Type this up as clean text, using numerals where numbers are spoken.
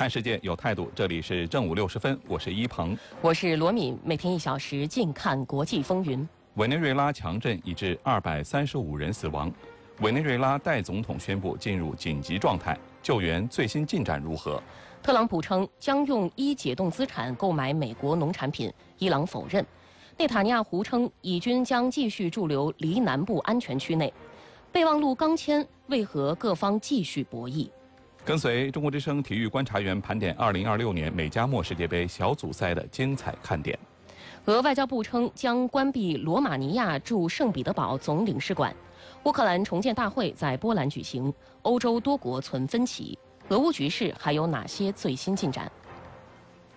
看世界有态度，这里是正午60分，我是一鹏， 我是罗敏，每天1小时，近看国际风云。 委内瑞拉强震已致235人死亡，委内瑞拉代总统宣布进入紧急状态，救援最新进展如何？ 特朗普称将用解冻资产购买美国农产品，伊朗否认。内塔尼亚胡称以军将继续驻留黎南部安全区内。备忘录刚签，为何各方继续博弈？ 跟随中国之声体育观察员盘点2026年美加墨世界杯小组赛的精彩看点。 俄外交部称将关闭罗马尼亚驻圣彼得堡总领事馆。乌克兰重建大会在波兰举行，欧洲多国存分歧。俄乌局势还有哪些最新进展？